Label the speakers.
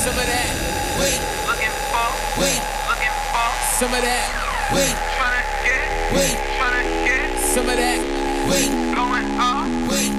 Speaker 1: some of that.
Speaker 2: Wait,
Speaker 3: Looking for,
Speaker 2: wait,
Speaker 3: looking for,
Speaker 1: Some of that.
Speaker 2: wait,
Speaker 3: tryna get,
Speaker 2: wait,
Speaker 3: tryna get,
Speaker 1: Some of that.
Speaker 2: wait,
Speaker 3: going up,
Speaker 2: wait,